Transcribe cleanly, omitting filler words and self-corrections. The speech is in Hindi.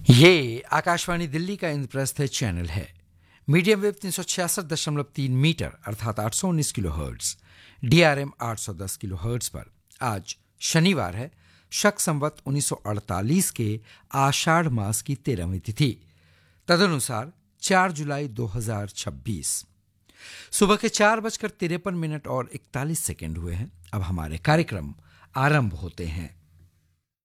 ये आकाशवाणी दिल्ली का इंद्रप्रस्थ चैनल है। मीडियम वेव 366.3 मीटर अर्थात 819 kilo hertz, DRM 810 kilo hertz पर आज शनिवार है, शक संवत 1948 के आषाढ़ मास की 13वीं तिथि, तदनुसार 4 जुलाई 2026। सुबह के 4:53 और 41 सेकंड हुए हैं। अब हमारे कार्यक्रम आरंभ होते हैं।